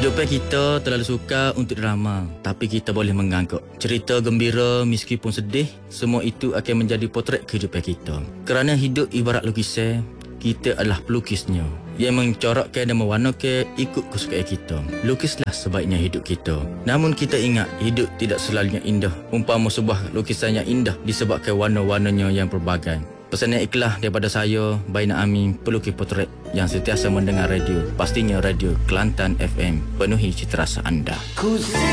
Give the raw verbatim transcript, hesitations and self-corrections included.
Kehidupan kita terlalu sukar untuk drama, tapi kita boleh menganggap cerita gembira meskipun sedih, semua itu akan menjadi potret kehidupan kita. Kerana hidup ibarat lukisan, kita adalah pelukisnya yang mencorakkan dan mewarnakan ikut kesukaan kita. Lukislah sebaiknya hidup kita. Namun kita ingat, hidup tidak selalunya indah. Umpama sebuah lukisan yang indah disebabkan warna-warnanya yang pelbagai. Pesan yang ikhlas daripada saya, Baina Amin, pelukis potret yang sentiasa mendengar radio. Pastinya radio Kelantan F M. Penuhi cita rasa anda.